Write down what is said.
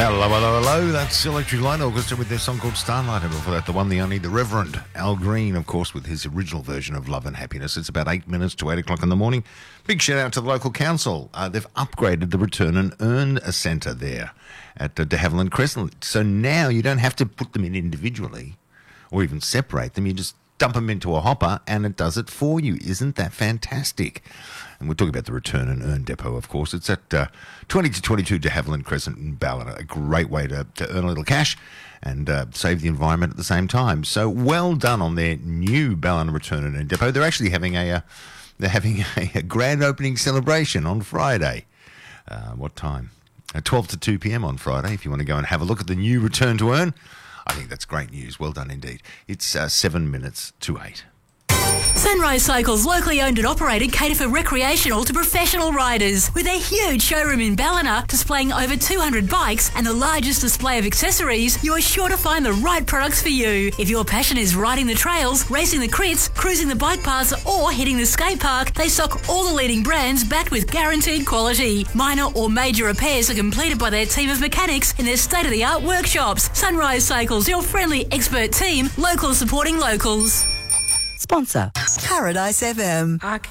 Hello. That's Electric Light Orchestra with their song called Starlight. And before that, the one, the only, the Reverend Al Green, of course, with his original version of Love and Happiness. It's about 8 minutes to 8 o'clock in the morning. Big shout out to the local council. They've upgraded the Return and Earn Centre there at De Havilland Crescent. So now you don't have to put them in individually or even separate them. You just dump them into a hopper and it does it for you. Isn't that fantastic? And we're talking about the Return and Earn Depot, of course. It's at 20 to 22 De Havilland Crescent in Ballina. A great way to earn a little cash and save the environment at the same time. So well done on their new Ballina Return and Earn Depot. They're actually having a grand opening celebration on Friday. What time? 12 to 2 p.m. on Friday, if you want to go and have a look at the new Return to Earn. I think that's great news. Well done indeed. It's 7 minutes to 8. Sunrise Cycles, locally owned and operated, cater for recreational to professional riders. With a huge showroom in Ballina displaying over 200 bikes and the largest display of accessories, you are sure to find the right products for you. If your passion is riding the trails, racing the crits, cruising the bike paths or hitting the skate park, they stock all the leading brands backed with guaranteed quality. Minor or major repairs are completed by their team of mechanics in their state-of-the-art workshops. Sunrise Cycles, your friendly expert team, locals supporting locals. Sponsor Paradise FM.